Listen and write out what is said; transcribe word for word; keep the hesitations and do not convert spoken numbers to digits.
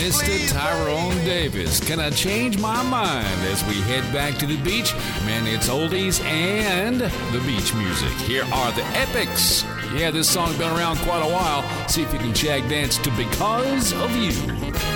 Mister Tyrone Davis. Can I change my mind as we head back to the beach? Man, it's oldies and the beach music. Here are the Epics. Yeah, this song's been around quite a while. See if you can shag dance to Because of You.